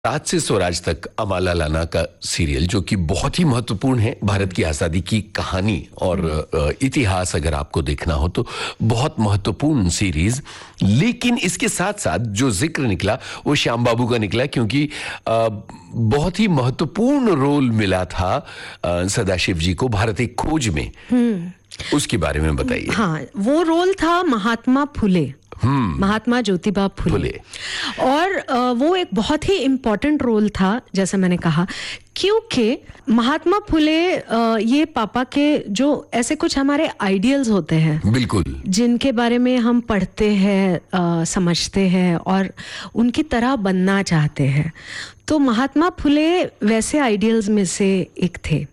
राज से स्वराज तक अमाला लाना का सीरियल, जो कि बहुत ही महत्वपूर्ण है भारत की आज़ादी की कहानी और इतिहास अगर आपको देखना हो तो बहुत महत्वपूर्ण सीरीज। लेकिन इसके साथ साथ जो जिक्र निकला वो श्याम बाबू का निकला, क्योंकि बहुत ही महत्वपूर्ण रोल मिला था सदाशिव जी को भारत एक खोज में। उसके बारे में बताइए। हाँ, वो रोल था महात्मा फुले, महात्मा ज्योतिबा फुले। और वो एक बहुत ही इम्पोर्टेंट रोल था, जैसे मैंने कहा, क्योंकि महात्मा फुले ये पापा के जो ऐसे कुछ हमारे आइडियल्स होते हैं, बिल्कुल, जिनके बारे में हम पढ़ते हैं, समझते हैं और उनकी तरह बनना चाहते हैं, तो महात्मा फुले वैसे आइडियल्स में से एक थे।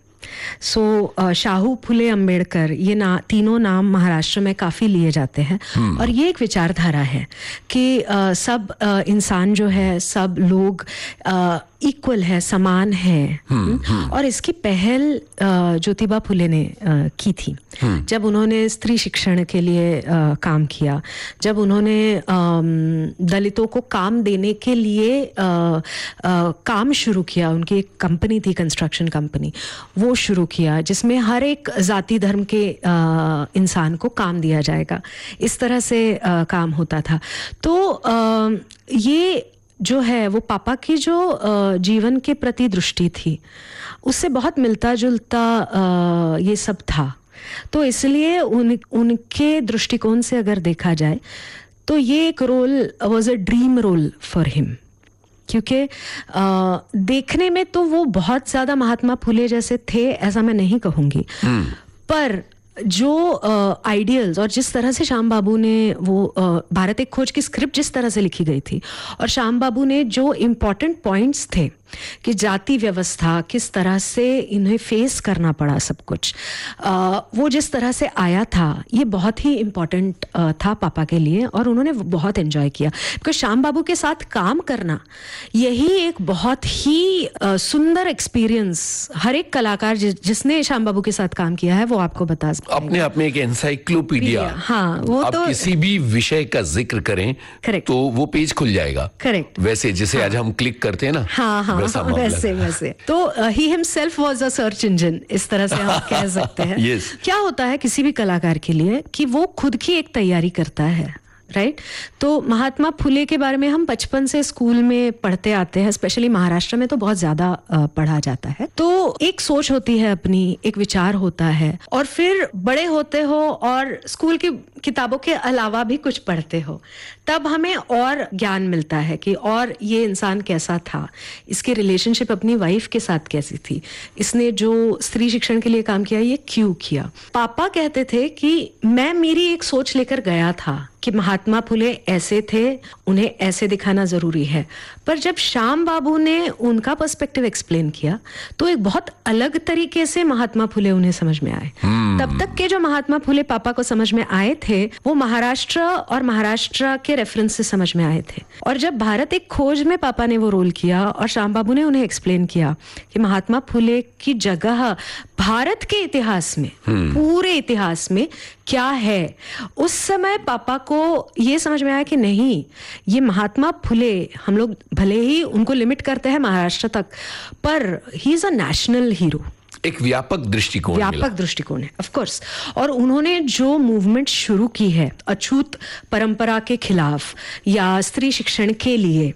शाहू फुले अम्बेडकर, ये तीनों नाम महाराष्ट्र में काफी लिए जाते हैं। और ये एक विचारधारा है कि सब इंसान जो है, सब लोग इक्वल है, समान है। और इसकी पहल ज्योतिबा फुले ने की थी जब उन्होंने स्त्री शिक्षण के लिए काम किया, जब उन्होंने दलितों को काम देने के लिए काम शुरू किया। उनकी एक कंपनी थी, कंस्ट्रक्शन कंपनी, वो शुरू किया, जिसमें हर एक जाति धर्म के इंसान को काम दिया जाएगा, इस तरह से काम होता था। तो ये जो है वो पापा की जो जीवन के प्रति दृष्टि थी, उससे बहुत मिलता जुलता ये सब था। तो इसलिए उनके दृष्टिकोण से अगर देखा जाए तो ये एक role was a dream role for him, क्योंकि देखने में तो वो बहुत ज्यादा महात्मा फुले जैसे थे ऐसा मैं नहीं कहूंगी, पर जो आइडियल्स और जिस तरह से श्याम बाबू ने वो भारत एक खोज की स्क्रिप्ट जिस तरह से लिखी गई थी, और श्याम बाबू ने जो इम्पोर्टेंट पॉइंट्स थे कि जाति व्यवस्था किस तरह से इन्हें फेस करना पड़ा, सब कुछ वो जिस तरह से आया था, ये बहुत ही इम्पोर्टेंट था पापा के लिए, और उन्होंने बहुत एंजॉय किया। बिकॉज श्याम बाबू के साथ काम करना यही एक बहुत ही सुंदर एक्सपीरियंस, हर एक कलाकार जिसने श्याम बाबू के साथ काम किया है वो आपको बता सकता है। अपने आप में एक एनसाइक्लोपीडिया। हाँ, वो आप तो किसी भी विषय का जिक्र करें Correct. तो वो पेज खुल जाएगा। करेक्ट, वैसे जिसे आज हम क्लिक करते हैं ना, वैसे तो he himself was a search engine, इस तरह से हम कह सकते हैं। Yes. क्या होता है किसी भी कलाकार के लिए कि वो खुद की एक तैयारी करता है, राइट? तो महात्मा फुले के बारे में हम बचपन से स्कूल में पढ़ते आते हैं, स्पेशली महाराष्ट्र में तो बहुत ज्यादा पढ़ा जाता है। तो एक सोच होती है अपनी, एक विचार होता है, और फिर बड़े होते हो और स्कूल की किताबों के अलावा भी कुछ पढ़ते हो, तब हमें और ज्ञान मिलता है कि और ये इंसान कैसा था, इसकी रिलेशनशिप अपनी वाइफ के साथ कैसी थी, इसने जो स्त्री शिक्षण के लिए काम किया ये क्यों किया। पापा कहते थे कि मैं मेरी एक सोच लेकर गया था कि महात्मा फुले ऐसे थे, उन्हें ऐसे दिखाना जरूरी है, पर जब श्याम बाबू ने उनका पर्सपेक्टिव एक्सप्लेन किया तो एक बहुत अलग तरीके से महात्मा फुले उन्हें समझ में आए। तब तक के जो महात्मा फुले पापा को समझ में आए थे वो महाराष्ट्र और महाराष्ट्र के रेफरेंस से समझ में आए थे। और जब भारत एक खोज में पापा ने वो रोल किया और श्याम बाबू ने उन्हें एक्सप्लेन किया कि महात्मा फुले की जगह भारत के इतिहास में, पूरे इतिहास में क्या है, उस समय पापा को ये समझ में आया कि नहीं, ये महात्मा फुले, हम लोग भले ही उनको लिमिट करते हैं महाराष्ट्र तक, पर he is a national hero. एक व्यापक दृष्टिकोण है, ऑफ कोर्स। और उन्होंने जो मूवमेंट शुरू की है अछूत परंपरा के खिलाफ या स्त्री शिक्षण के लिए,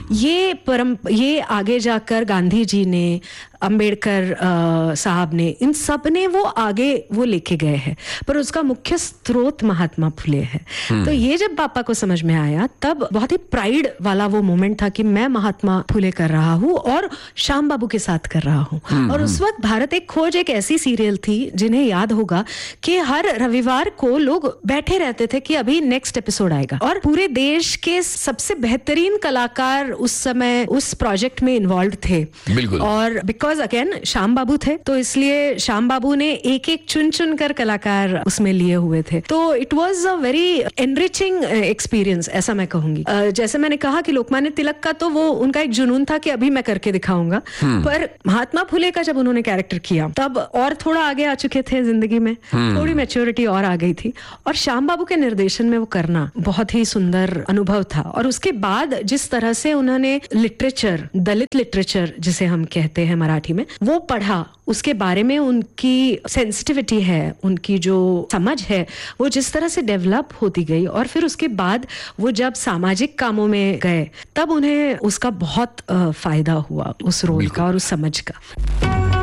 ये आगे जाकर गांधी जी ने, अंबेडकर साहब ने, इन सब ने वो आगे वो लेके गए हैं, पर उसका मुख्य स्रोत महात्मा फुले है। तो ये जब पापा को समझ में आया तब बहुत ही प्राइड वाला वो मोमेंट था कि मैं महात्मा फुले कर रहा हूँ और श्याम बाबू के साथ कर रहा हूँ। और उस वक्त भारत एक खोज एक ऐसी सीरियल थी, जिन्हें याद होगा कि हर रविवार को लोग बैठे रहते थे कि अभी नेक्स्ट एपिसोड आएगा, और पूरे देश के सबसे बेहतरीन कलाकार उस समय उस प्रोजेक्ट में इन्वॉल्व थे। बिल्कुल। और बिकॉज बिकॉज अगेन श्याम बाबू थे, तो इसलिए श्याम बाबू ने एक एक चुन चुन कर कलाकार उसमें लिए हुए थे। तो it was a very enriching experience, ऐसा मैं कहूंगी। जैसे मैंने कहा कि लोकमान्य तिलक का तो वो उनका एक जुनून था कि अभी मैं करके दिखाऊंगा, पर महात्मा फुले का जब उन्होंने कैरेक्टर किया तब और थोड़ा आगे आ चुके थे जिंदगी में, थोड़ी मैच्योरिटी और आ गई थी, और श्याम बाबू के निर्देशन में वो करना बहुत ही सुंदर अनुभव था। और उसके बाद जिस तरह से उन्होंने लिटरेचर, दलित लिटरेचर जिसे हम कहते हैं मराठी में, वो पढ़ा, उसके बारे में उनकी सेंसिटिविटी है, उनकी जो समझ है, वो जिस तरह से डेवलप होती गई, और फिर उसके बाद वो जब सामाजिक कामों में गए तब उन्हें उसका बहुत फायदा हुआ, उस रोल का और उस समझ का।